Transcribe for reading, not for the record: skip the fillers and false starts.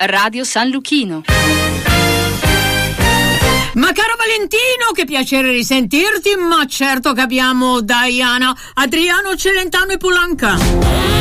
Radio San Luchino. Ma caro Valentino, che piacere risentirti, ma certo che abbiamo Diana, Adriano, Celentano e Polanca.